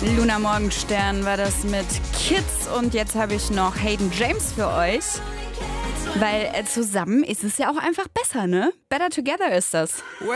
Luna Morgenstern war das mit Kids und jetzt habe ich noch Hayden James für euch. Weil zusammen ist es ja auch einfach besser, ne? Better Together ist das.